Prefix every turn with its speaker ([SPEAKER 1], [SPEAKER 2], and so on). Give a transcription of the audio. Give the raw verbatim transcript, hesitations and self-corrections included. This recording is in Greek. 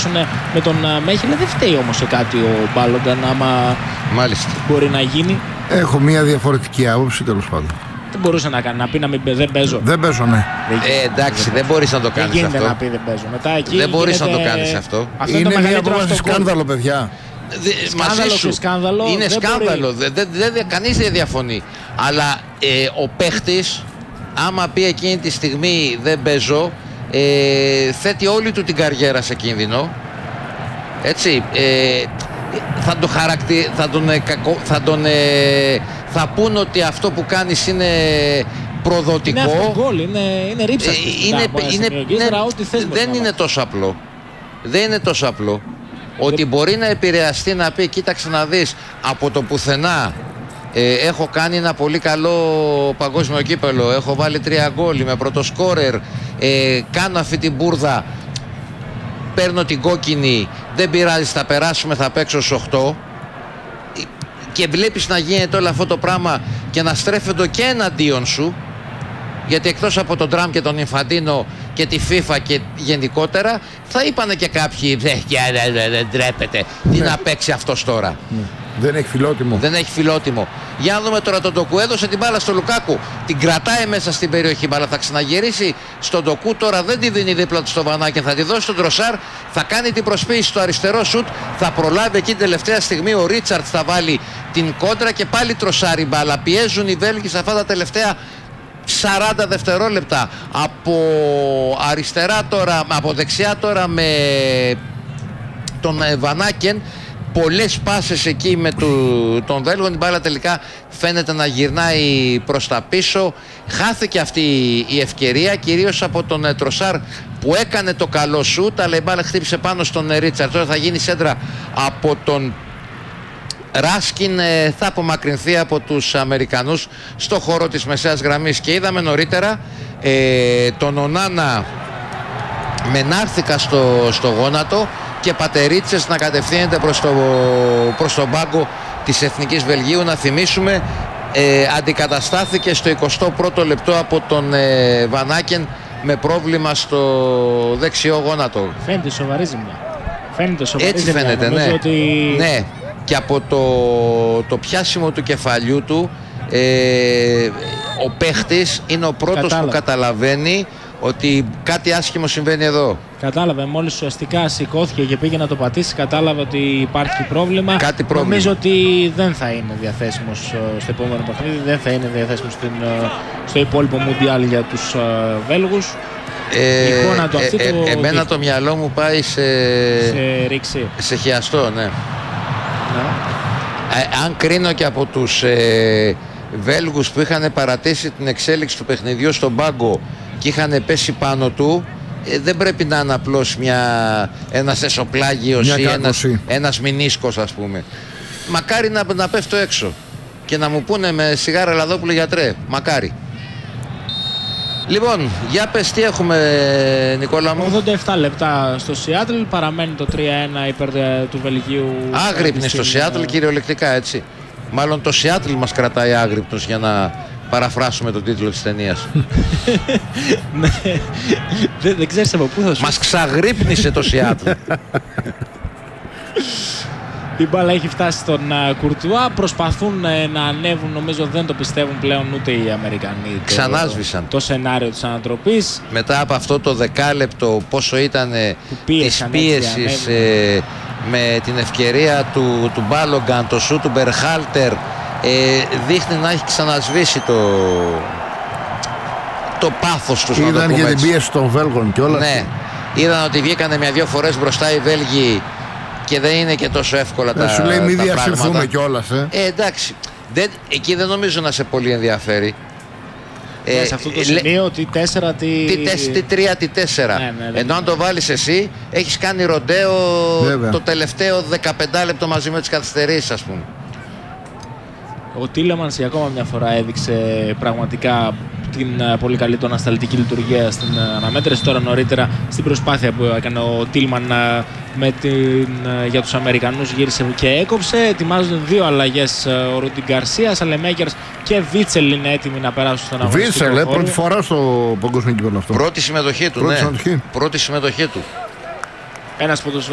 [SPEAKER 1] παίξουν με τον Μέχελε. Δεν φταίει όμως σε κάτι ο Μπάλογκαν, άμα
[SPEAKER 2] Μάλιστα.
[SPEAKER 1] μπορεί να γίνει.
[SPEAKER 3] Έχω μια διαφορετική άποψη, τέλος πάντων.
[SPEAKER 1] Δεν μπορούσε να κάνει, να πει να μην δεν παίζω.
[SPEAKER 3] Δεν παίζω, ναι.
[SPEAKER 2] Ε, εντάξει, δεν μπορείς να το κάνεις αυτό.
[SPEAKER 1] Δεν γίνεται να πει δεν παίζω. Μετά εκεί
[SPEAKER 2] δεν μπορείς
[SPEAKER 1] γίνεται...
[SPEAKER 2] να το κάνεις αυτό.
[SPEAKER 1] αυτό
[SPEAKER 3] είναι,
[SPEAKER 1] είναι
[SPEAKER 3] μια απόφαση σκάνδαλο, παιδιά.
[SPEAKER 2] Δε,
[SPEAKER 1] σκάνδαλο
[SPEAKER 2] μαζί σου.
[SPEAKER 1] Σκάνδαλο,
[SPEAKER 2] είναι
[SPEAKER 1] δεν
[SPEAKER 2] σκάνδαλο. Δε, δε, δε, κανείς δεν διαφωνεί. Αλλά ε, ο παίχτης, άμα πει εκείνη τη στιγμή δεν παίζω, ε, θέτει όλη του την καριέρα σε κίνδυνο. Έτσι. Ε, θα τον χαρακτηρι... θα τον, ε, κακο... θα τον ε, θα πούν ότι αυτό που κάνεις είναι προδοτικό.
[SPEAKER 1] Είναι αυτογκόλ, είναι, είναι ρίψα.
[SPEAKER 2] Ε, είναι, είναι, είναι, δεν είναι τόσο απλό. Δεν είναι τόσο απλό. Ότι μπορεί να επηρεαστεί, να πει κοίταξε να δεις, από το πουθενά ε, έχω κάνει ένα πολύ καλό παγκόσμιο κύπελο, έχω βάλει τρία γκόλ, είμαι πρωτοσκόρερ, ε, κάνω αυτή την μπουρδα, παίρνω την κόκκινη, δεν πειράζει, θα περάσουμε, θα παίξω στους οκτώ, και βλέπεις να γίνεται όλο αυτό το πράγμα και να στρέφεται και εναντίον σου, γιατί εκτός από τον Τραμπ και τον Ινφαντίνο και τη FIFA και γενικότερα, θα είπανε και κάποιοι δεν ντρέπεται, τι να παίξει αυτός τώρα.
[SPEAKER 3] Δεν έχει φιλότιμο.
[SPEAKER 2] Δεν έχει φιλότιμο. Για να δούμε τώρα τον Ντοκού. Έδωσε την μπάλα στο Λουκάκου. Την κρατάει μέσα στην περιοχή. Μπάλα θα ξαναγυρίσει στον Ντοκού. Τώρα δεν τη δίνει δίπλα του στο Βανάκι. Θα τη δώσει στον Τροσάρ. Θα κάνει την προσποίηση στο αριστερό σουτ. Θα προλάβει εκεί την τελευταία στιγμή. Ο Ρίτσαρτς θα βάλει την κόντρα και πάλι τροσάρει μπάλα. Πιέζουν οι Βέλγοι σε αυτά τα τελευταία σαράντα δευτερόλεπτα. Από αριστερά τώρα, από δεξιά τώρα με τον Βανάκεν. Πολλές πάσες εκεί με του, τον Βέλγο. Η μπάλα τελικά φαίνεται να γυρνάει προς τα πίσω. Χάθηκε αυτή η ευκαιρία, κυρίως από τον Τροσάρ που έκανε το καλό σουτ, αλλά η μπάλα χτύπησε πάνω στον Ρίτσαρτ. Τώρα θα γίνει σέντρα από τον Ράσκιν, θα απομακρυνθεί από τους Αμερικανούς στο χώρο της μεσαίας γραμμής. Και είδαμε νωρίτερα ε, τον Ονάνα με νάρθηκα στο, στο γόνατο και Πατερίτσες να κατευθύνεται προς, το, προς τον πάγκο της Εθνικής Βελγίου. Να θυμίσουμε, ε, αντικαταστάθηκε στο εικοστό πρώτο λεπτό από τον ε, Βανάκεν με πρόβλημα στο δεξιό γόνατο.
[SPEAKER 1] Φαίνεται σοβαρή ζημιά. Φαίνεται σοβαρή
[SPEAKER 2] Έτσι
[SPEAKER 1] ζημιά.
[SPEAKER 2] φαίνεται, ναι.
[SPEAKER 1] Ότι...
[SPEAKER 2] ναι. Και από το, το πιάσιμο του κεφαλιού του, ε, ο παίχτης είναι ο πρώτος Κατάλαβε. που καταλαβαίνει ότι κάτι άσχημο συμβαίνει εδώ.
[SPEAKER 1] Κατάλαβε, μόλις ουσιαστικά σηκώθηκε και πήγε να το πατήσει, κατάλαβε ότι υπάρχει πρόβλημα.
[SPEAKER 2] Κάτι πρόβλημα.
[SPEAKER 1] Νομίζω ότι δεν θα είναι διαθέσιμος στο επόμενο παιχνίδι, δεν θα είναι διαθέσιμος στην, στο υπόλοιπο Μουντιάλ για τους Βέλγους.
[SPEAKER 2] Ε,
[SPEAKER 1] η εικόνα του αυτή
[SPEAKER 2] ε,
[SPEAKER 1] το
[SPEAKER 2] ε, εμένα δείχνει. Το μυαλό μου πάει σε,
[SPEAKER 1] σε ρήξη.
[SPEAKER 2] Σε χιαστό, ναι.
[SPEAKER 1] ναι.
[SPEAKER 2] Ε, αν κρίνω και από τους ε, Βέλγους που είχαν παρατήσει την εξέλιξη του παιχνιδιού στον πάγκο και είχαν πέσει πάνω του, ε, δεν πρέπει να είναι απλώς μια, ένας εσωπλάγιος ή ένας, ένας μηνίσκος, ας πούμε. Μακάρι να, να πέφτω έξω και να μου πούνε με σιγάρα Λαδόπουλο γιατρέ, μακάρι. Λοιπόν, για πες τι έχουμε, Νικόλα μου.
[SPEAKER 1] ογδόντα επτά λεπτά στο Σιάτλ, παραμένει το τρία ένα υπέρ του Βελγίου.
[SPEAKER 2] Άγρυπνη στο Σιάτλ, κυριολεκτικά έτσι. Μάλλον το Σιάτλ μας κρατάει άγρυπνος, για να παραφράσουμε τον τίτλο της ταινίας.
[SPEAKER 1] Ναι, δεν, δεν ξέρεις από πού θα σου.
[SPEAKER 2] Μας ξαγρύπνησε το Σιάτλ.
[SPEAKER 1] Η μπάλα έχει φτάσει στον uh, Κουρτουά. Προσπαθούν uh, να ανέβουν, νομίζω δεν το πιστεύουν πλέον ούτε οι Αμερικανοί.
[SPEAKER 2] Ξανάσβησαν.
[SPEAKER 1] Το, το σενάριο της ανατροπής.
[SPEAKER 2] Μετά από αυτό το δεκάλεπτο, πόσο ήταν της πίεσης ε, με την ευκαιρία του, του Μπάλογκαν, το σου του Μπερχάλτερ, ε, δείχνει να έχει ξανασβήσει το, το πάθος τους.
[SPEAKER 3] Είδαν για την πίεση των Βέλγων και όλα.
[SPEAKER 2] Ναι, είδαν ότι βγήκανε μια-δυο φορές μπροστά οι Βέλγοι και δεν είναι και τόσο εύκολα τα,
[SPEAKER 3] σου λέει, μην
[SPEAKER 2] τα πράγματα.
[SPEAKER 3] διασυρθούμε κιόλας, ε.
[SPEAKER 2] ε εντάξει, δεν, εκεί δεν νομίζω να σε πολύ ενδιαφέρει.
[SPEAKER 1] Ε, σε αυτό το σημείο, τι τέσσερα, τι...
[SPEAKER 2] Τι τρία, τι τέσσερα. Ναι, ναι, ναι. Ενώ αν το βάλεις εσύ, έχεις κάνει ροντέο Βέβαια. το τελευταίο δεκαπέντε λεπτό μαζί με τις καθυστερήσεις, ας πούμε.
[SPEAKER 1] Ο Τίλεμανς για ακόμα μια φορά έδειξε πραγματικά την uh, πολύ καλή του ανασταλτική λειτουργία στην uh, αναμέτρηση. Τώρα νωρίτερα στην προσπάθεια που έκανε ο Τίλμαν uh, με την, uh, για τους Αμερικανούς, γύρισε και έκοψε. Ετοιμάζονται δύο αλλαγές, uh, ο Ρούντι Γκαρσία, Σαλεμέκερς και Βίτσελ είναι έτοιμοι να περάσουν στον αγωνιστικό
[SPEAKER 3] Βίτσελ,
[SPEAKER 1] χώρο.
[SPEAKER 3] πρώτη φορά στο παγκόσμιο κύπελλο αυτό.
[SPEAKER 2] Πρώτη συμμετοχή του,
[SPEAKER 3] πρώτη
[SPEAKER 2] ναι.
[SPEAKER 3] Συμμετοχή.
[SPEAKER 2] Πρώτη συμμετοχή του.
[SPEAKER 1] Ένας ποδοσφαιριστής